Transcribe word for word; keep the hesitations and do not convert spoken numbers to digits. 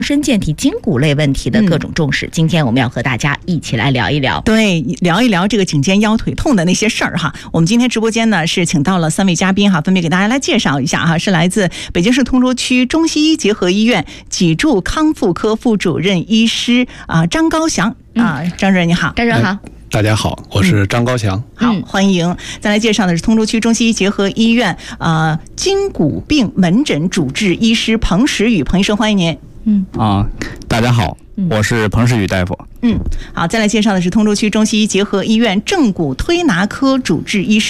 身健体筋骨类问题的各种重视。嗯、今天我们要和大家一起来聊一聊， 对，聊一聊这个颈肩腰腿痛的那些事儿哈。我们今天直播间呢是请到了三位嘉宾哈，分别给大家来介绍一下哈，是来自北京市通州区中西医结合医院脊柱康复科副主任医师啊张高翔啊，张主任你好。 张主任好。 大家好，我是张高翔。 嗯、好，欢迎。再来介绍的是通州区中西医结合医院啊、呃、筋骨病门诊主治医师彭时宇，彭医生，欢迎您。 嗯啊，大家好，我是彭时宇大夫。 嗯，好，再来介绍的是通州区中西医结合医院正骨推拿科主治医师